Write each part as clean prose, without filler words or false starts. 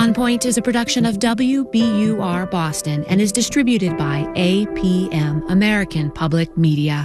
On Point is a production of WBUR Boston and is distributed by APM, American Public Media.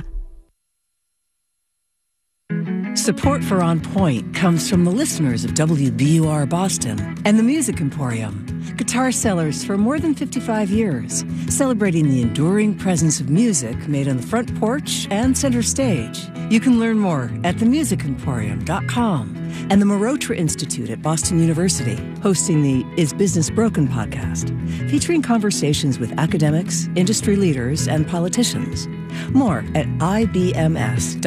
Support for On Point comes from the listeners of WBUR Boston and the Music Emporium, guitar sellers for more than 55 years, celebrating the enduring presence of music made on the front porch and center stage. You can learn more at themusicemporium.com and the Marotra Institute at Boston University, hosting the Is Business Broken podcast, featuring conversations with academics, industry leaders, and politicians. More at ibms.bu.edu.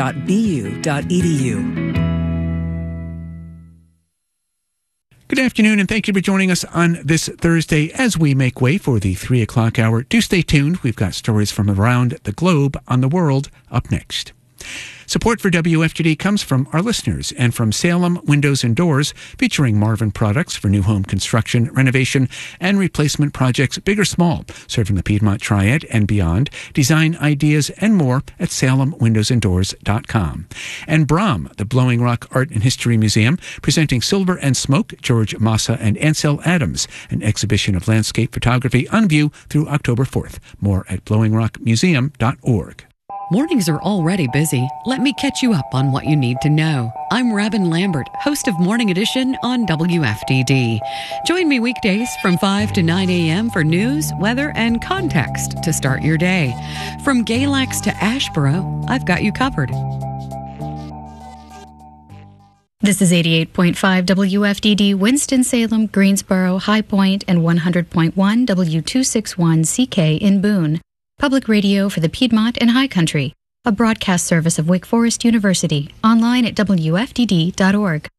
Good afternoon, and thank you for joining us on this Thursday as we make way for the 3 o'clock hour. Do stay tuned. We've got stories from around the globe on the world up next. Support for WFGD comes from our listeners and from Salem Windows and Doors, featuring Marvin products for new home construction, renovation, and replacement projects, big or small, serving the Piedmont Triad and beyond. Design ideas and more at salemwindowsanddoors.com. And Brahm, the Blowing Rock Art and History Museum, presenting Silver and Smoke, George Massa and Ansel Adams, an exhibition of landscape photography on view through October 4th. More at blowingrockmuseum.org. Mornings are already busy. Let me catch you up on what you need to know. I'm Robin Lambert, host of Morning Edition on WFDD. Join me weekdays from 5 to 9 a.m. for news, weather, and context to start your day. From Galax to Asheboro, I've got you covered. This is 88.5 WFDD, Winston-Salem, Greensboro, High Point, and 100.1 W261CK in Boone. Public radio for the Piedmont and High Country, a broadcast service of Wake Forest University, online at WFDD.org.